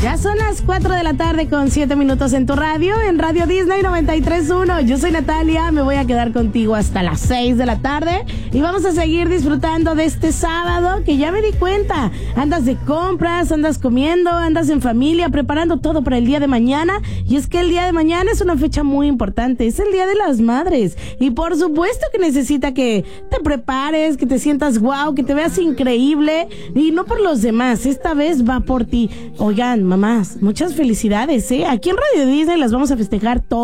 Ya son las 4 de la tarde con 7 minutos en tu radio, en Radio Disney 93.1. Yo soy Natalia, me voy a quedar contigo hasta las 6 de la tarde y vamos a seguir disfrutando de este sábado que ya me di cuenta. Andas de compras, andas comiendo, andas en familia, preparando todo para el día de mañana. Y es que el día de mañana es una fecha muy importante, es el Día de las Madres. Y por supuesto que necesita que te prepares, que te sientas guau, que te veas increíble. Y no por los demás, esta vez va por ti. Oigan, mamás, muchas felicidades, ¿eh? Aquí en Radio Disney las vamos a festejar todo.